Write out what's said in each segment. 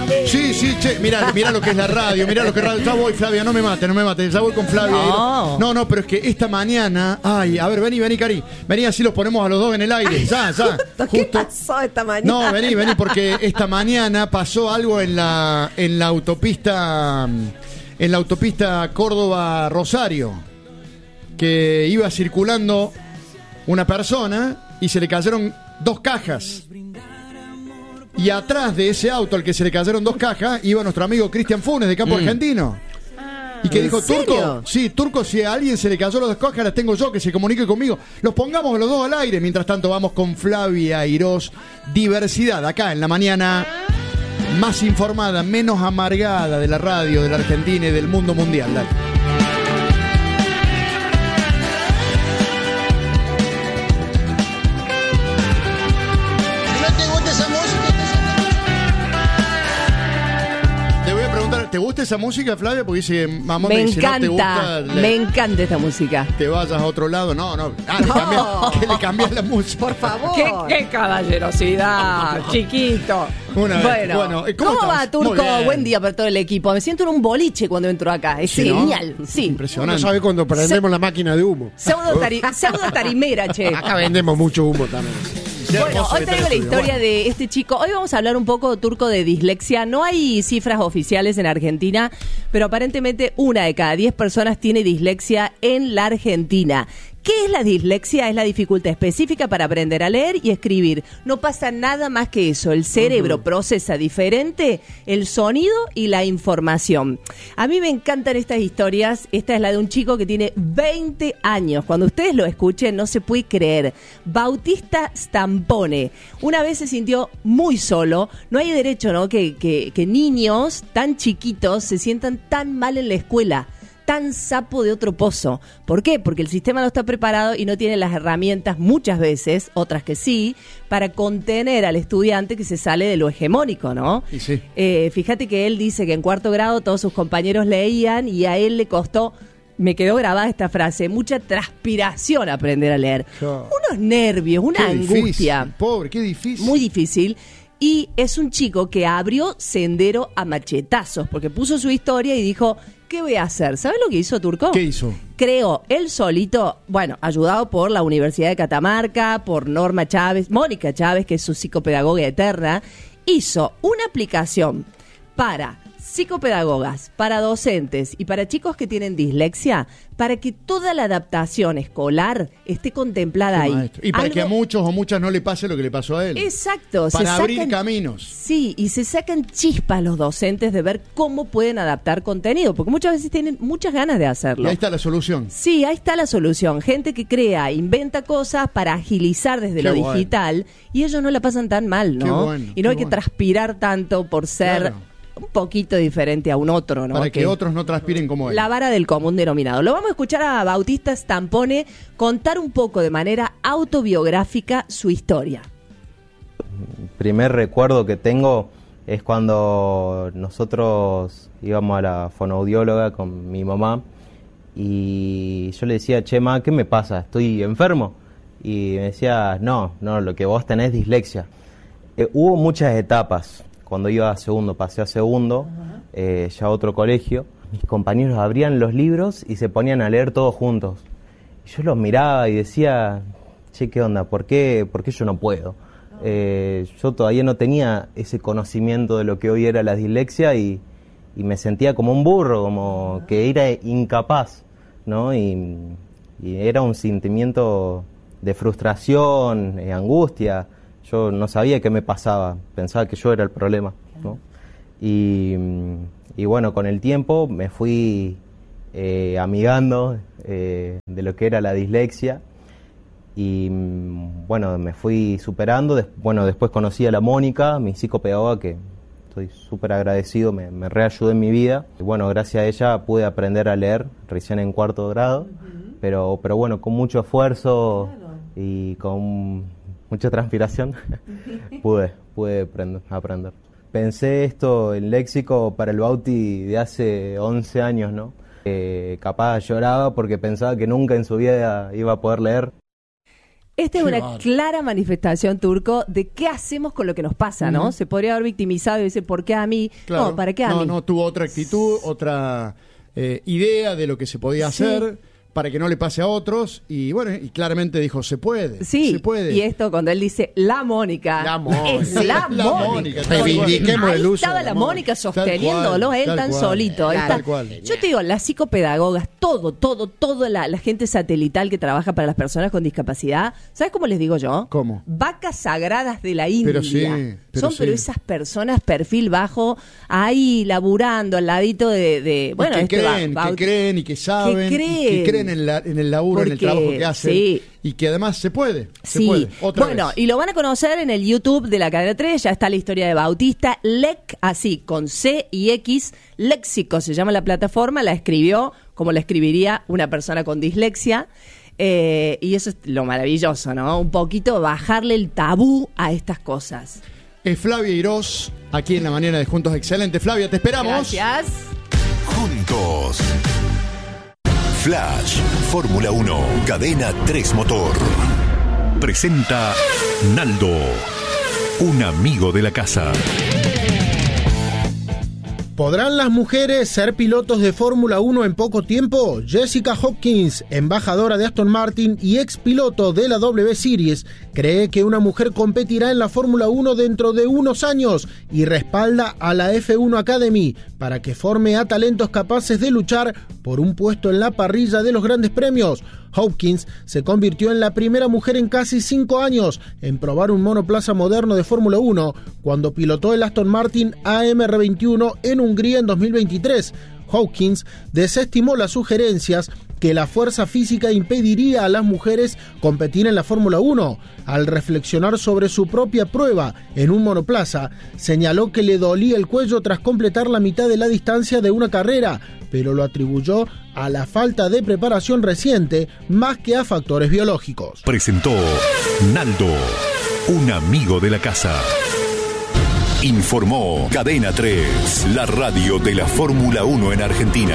Sí, che, mirá lo que es la radio, mirá lo que es radio. Ya voy, Flavia, no me mates, ya voy con Flavia. No, pero es que esta mañana, ay, a ver, vení, Cari. Vení, así los ponemos a los dos en el aire, ya. ¿Qué pasó esta mañana? No, vení, porque esta mañana pasó algo en la autopista Córdoba-Rosario, que iba circulando una persona y se le cayeron 2 cajas. Y atrás de ese auto al que se le cayeron 2 cajas iba nuestro amigo Cristian Funes de Campo Argentino. Y que dijo, Turco, si a alguien se le cayó las 2 cajas, las tengo yo, que se comunique conmigo. Los pongamos los dos al aire. Mientras tanto vamos con Flavia Irós. Diversidad, acá en la mañana más informada, menos amargada de la radio, de la Argentina y del mundo mundial. Dale. ¿Te gusta esa música, Flavia? Porque dice, mamá, me encanta, me encanta esta música. Te vayas a otro lado, no. Que le cambias la música. Por favor. Qué caballerosidad, chiquito. Bueno, ¿cómo va, Turco? Buen día para todo el equipo. Me siento en un boliche cuando entro acá. Es genial, ¿no? Sí. Impresionante. No sabe cuando prendemos la máquina de humo. Pseudo tarimera, che. Acá vendemos mucho humo también. Bueno, hoy traigo la historia de este chico. Hoy vamos a hablar un poco, Turco, de dislexia. No hay cifras oficiales en Argentina, pero aparentemente 1 de cada 10 personas tiene dislexia en la Argentina. ¿Qué es la dislexia? Es la dificultad específica para aprender a leer y escribir. No pasa nada más que eso. El cerebro procesa diferente el sonido y la información. A mí me encantan estas historias. Esta es la de un chico que tiene 20 años. Cuando ustedes lo escuchen, no se puede creer. Bautista Stampone. Una vez se sintió muy solo. No hay derecho, ¿no? Que niños tan chiquitos se sientan tan mal en la escuela. Tan sapo de otro pozo. ¿Por qué? Porque el sistema no está preparado y no tiene las herramientas, muchas veces, otras que sí, para contener al estudiante que se sale de lo hegemónico, ¿no? Y sí. Fíjate que él dice que en 4º grado todos sus compañeros leían y a él le costó, me quedó grabada esta frase, mucha transpiración aprender a leer. Unos nervios, una angustia. Difícil, pobre, qué difícil. Muy difícil. Y es un chico que abrió sendero a machetazos, porque puso su historia y dijo, ¿qué voy a hacer? ¿Sabes lo que hizo, Turco? ¿Qué hizo? Creó él solito, bueno, ayudado por la Universidad de Catamarca, por Mónica Chávez, que es su psicopedagoga eterna, hizo una aplicación para psicopedagogas, para docentes y para chicos que tienen dislexia, para que toda la adaptación escolar esté contemplada ahí. Maestro. Y para que a muchos o muchas no le pase lo que le pasó a él. Exacto. Para abrir caminos. Sí, y se sacan chispas los docentes de ver cómo pueden adaptar contenido, porque muchas veces tienen muchas ganas de hacerlo. Y ahí está la solución. Sí, ahí está la solución. Gente que crea, inventa cosas para agilizar desde lo digital y ellos no la pasan tan mal, ¿no? Y no hay que transpirar tanto por ser un poquito diferente a un otro, ¿no? Para que otros no transpiren como él. La vara del común denominado. Lo vamos a escuchar a Bautista Stampone contar un poco de manera autobiográfica su historia. El primer recuerdo que tengo es cuando nosotros íbamos a la fonoaudióloga con mi mamá y yo le decía, Chema, ¿qué me pasa? ¿Estoy enfermo? Y me decía, no, lo que vos tenés es dislexia. Hubo muchas etapas. Cuando iba a segundo, pasé a segundo, ya a otro colegio. Mis compañeros abrían los libros y se ponían a leer todos juntos. Y yo los miraba y decía, che, ¿qué onda? ¿Por qué yo no puedo? Yo todavía no tenía ese conocimiento de lo que hoy era la dislexia y me sentía como un burro, como que era incapaz, ¿no? Y era un sentimiento de frustración, angustia. Yo no sabía qué me pasaba, pensaba que yo era el problema, ¿no? Y bueno, con el tiempo me fui amigando de lo que era la dislexia y bueno, me fui superando. Después conocí a la Mónica, mi psicopedagoga, que estoy súper agradecido, me reayudó en mi vida. Y bueno, gracias a ella pude aprender a leer recién en 4º grado, pero bueno, con mucho esfuerzo y con mucha transpiración, pude aprender. Pensé esto, el léxico para el Bauti de hace 11 años, ¿no? Capaz lloraba porque pensaba que nunca en su vida iba a poder leer. Esta es Qué una bárbaro. clara manifestación, Turco, de qué hacemos con lo que nos pasa, ¿no? Se podría haber victimizado y decir, ¿por qué a mí? Claro. No, ¿para qué a mí? No, tuvo otra actitud, otra idea de lo que se podía Sí. hacer para que no le pase a otros. Y bueno, y claramente dijo, se puede. Sí, se puede. y esto cuando él dice la Mónica, La Mónica. es la La Mónica. Mónica, tal Reivindiquemos Ahí el uso estaba de la la Mónica sosteniéndolo, cual, él tal tan cual. solito. Ahí Tal está. cual. Yo te digo, las psicopedagogas, toda la gente satelital que trabaja para las personas con discapacidad, ¿sabes cómo les digo yo? ¿Cómo? Vacas sagradas de la India. Pero sí, pero Son pero sí. esas personas perfil bajo, ahí laburando al ladito de bueno, y que creen y que saben, que y que creen en el laburo, en el Porque, trabajo que hacen, sí. y que además se puede. Sí, Otra bueno, vez. y lo van a conocer en el YouTube de la Cadena 3, ya está la historia de Bautista, así, con C y X, Léxico se llama la plataforma, la escribió como la escribiría una persona con dislexia, y eso es lo maravilloso, ¿no? Un poquito bajarle el tabú a estas cosas. Es Flavia Irós, aquí en la mañana de Juntos. Excelente, Flavia, te esperamos. Gracias. Juntos. Flash, Fórmula 1, Cadena 3 Motor. Presenta Naldo, un amigo de la casa. ¿Podrán las mujeres ser pilotos de Fórmula 1 en poco tiempo? Jessica Hopkins, embajadora de Aston Martin y ex piloto de la W Series, cree que una mujer competirá en la Fórmula 1 dentro de unos años y respalda a la F1 Academy para que forme a talentos capaces de luchar por un puesto en la parrilla de los grandes premios. Hopkins se convirtió en la primera mujer en casi 5 años en probar un monoplaza moderno de Fórmula 1 cuando pilotó el Aston Martin AMR21 en Hungría en 2023. Hopkins desestimó las sugerencias que la fuerza física impediría a las mujeres competir en la Fórmula 1. Al reflexionar sobre su propia prueba en un monoplaza, señaló que le dolía el cuello tras completar la mitad de la distancia de una carrera, pero lo atribuyó a la falta de preparación reciente más que a factores biológicos. Presentó Naldo, un amigo de la casa. Informó Cadena 3, la radio de la Fórmula 1 en Argentina.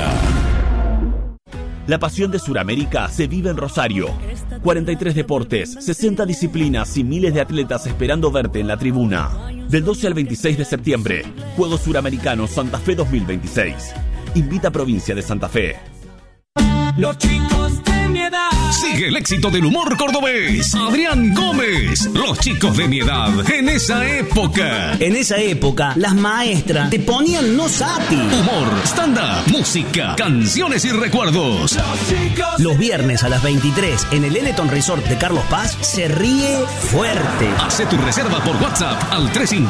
La pasión de Sudamérica se vive en Rosario. 43 deportes, 60 disciplinas y miles de atletas esperando verte en la tribuna. Del 12 al 26 de septiembre, Juegos Suramericanos Santa Fe 2026. Invita a Provincia de Santa Fe. Los chicos de mi edad. Sigue el éxito del humor cordobés. Adrián Gómez. Los chicos de mi edad. En esa época. En esa época, las maestras te ponían no sati. Humor, stand-up, música, canciones y recuerdos. Los viernes a las 23 en el Eleton Resort de Carlos Paz se ríe fuerte. Hace tu reserva por WhatsApp al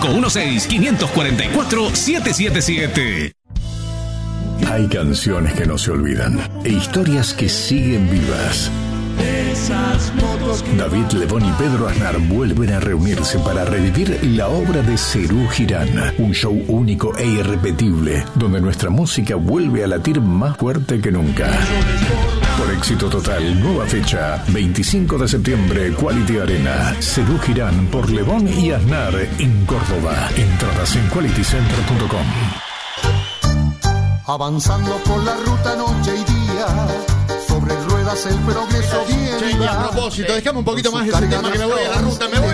3516-544-777. Hay canciones que no se olvidan e historias que siguen vivas. David Lebón y Pedro Aznar vuelven a reunirse para revivir la obra de Serú Girán, un show único e irrepetible, donde nuestra música vuelve a latir más fuerte que nunca. Por éxito total, nueva fecha, 25 de septiembre, Quality Arena. Serú Girán por Lebón y Aznar en Córdoba. Entradas en qualitycenter.com. Avanzando por la ruta noche y día, sobre ruedas el progreso viene. Che, y a propósito, dejame un poquito más ese tema que me voy a la ruta, me voy